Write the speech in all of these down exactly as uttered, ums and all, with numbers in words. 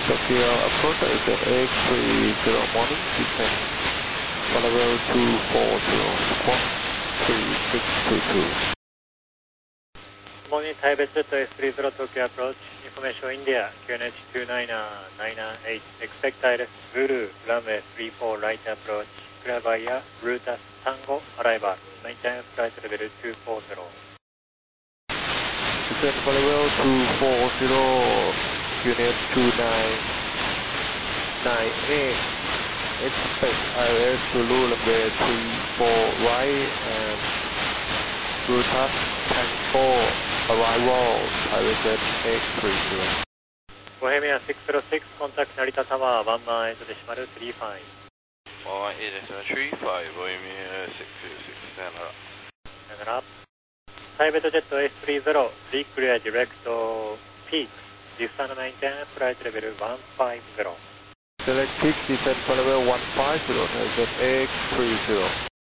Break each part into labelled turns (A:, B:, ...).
A: Tokyo approach is at X three zero morning, descent, level two four zero, squawk three six two two.
B: Morning, Taipei Jet S three zero Tokyo approach, information India, Q N H two nine nine eight, expect I L S Zulu, runway three four right approach, clear via Rutas Tango, arrival, maintain flight level two four zero.
A: Descent for level two four zero, Q N H two nine nine eight, expect I L S Zulu, runway three four right, and Rutas Tango, arrival, Taipei Jet X three zero.
B: Bohemia six zero six, contact Narita Tower, one nine decimal three five.
C: one eight decimal three five, Bohemia six zero six, stand up.
B: Stand up. Taipei Jet S three zero, declare direct peaks, descend maintain flight level one five zero.
A: Select peak, descent for level one five zero, Taipei Jet X three zero.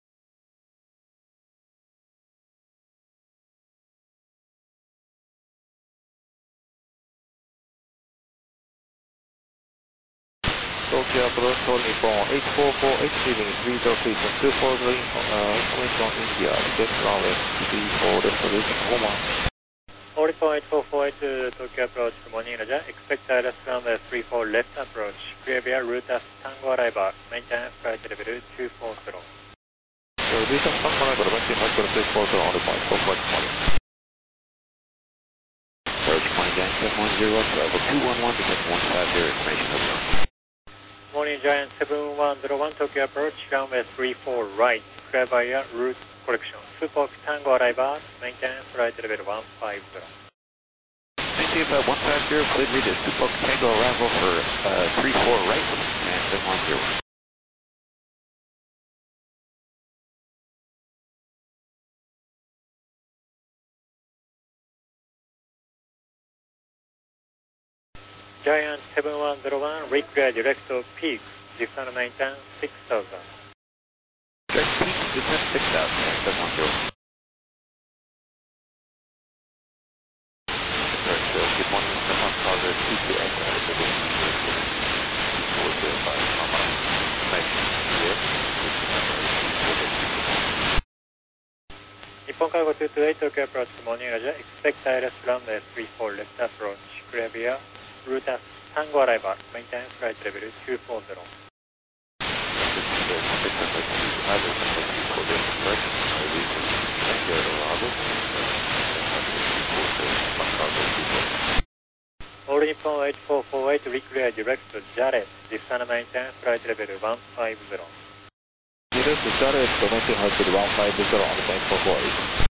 A: Tokyo approach for Nippon eight four four eight, leaving three zero three two four three, uh, coming from India, get runway three four destination Oman.
B: Oricon eight four four eight, Tokyo approach, good morning, Raja. Expect I L S runway three four left approach, clear via Rutas Tango arrival, maintain flight level two four zero.
A: So this is Tango arrival, maintain flight level two four zero on the point, four flight morning. Approach point down seven one zero, level two one one, descent one five zero, information over.
B: Morning, Giant seven one zero one, Tokyo approach, runway three four right, clear via route correction, Supok Tango arrival, maintain flight level one five zero.
A: Maintain flight one five zero, cleared read is Supok Tango arrival for uh, three four right, and seven one zero.
B: Giant seven one zero one, reclear direct peaks, descend maintain six thousand.
A: Direct peaks, descent six thousand, seven one zero. Good morning, Nippon Tower two two X, four zero five, online, information here.
B: Nippon Cargo two two eight, Tokyo approach, good morning, Raja. Expect I L S runway three four left approach, clear via Rutas Tango arrival, maintain flight level two four zero. All Nippon eight four four eight, reclear direct Jared, descend maintain flight level one five zero.
A: Direct Jared, maintain flight level one five zero on the point four four eight.